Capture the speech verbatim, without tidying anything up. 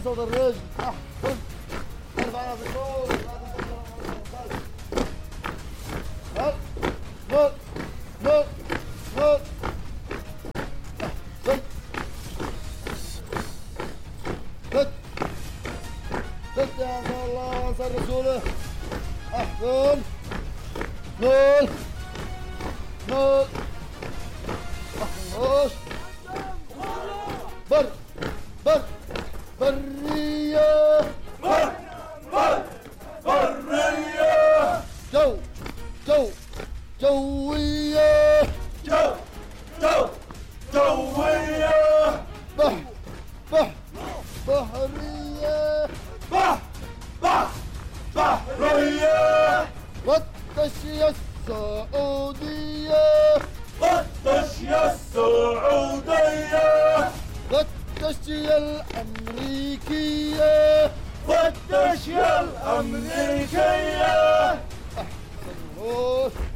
صوت الرجل. احسن. ارفع راسك فوق. هل نط نط نط. احسن. نط نط يا الله وانصر رسوله. احسن. نط نط. احسن. بر بر برية. بر بر برية. جو جو جوية. جو جو جوية. بح بح بحرية. بح بح بحرية. والتشية السعودية. والتشية السعودية. والتشية الأمريكية. والتشية الأمريكية. أحسن.